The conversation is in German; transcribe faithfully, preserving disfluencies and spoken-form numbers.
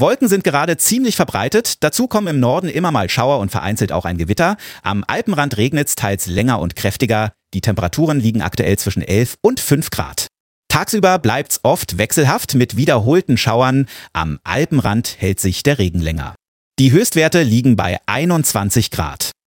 Wolken sind gerade ziemlich verbreitet. Dazu kommen im Norden immer mal Schauer und vereinzelt auch ein Gewitter. Am Alpenrand regnet es teils länger und kräftiger. Die Temperaturen liegen aktuell zwischen elf und fünf Grad. Tagsüber bleibt's oft wechselhaft mit wiederholten Schauern. Am Alpenrand hält sich der Regen länger. Die Höchstwerte liegen bei einundzwanzig Grad.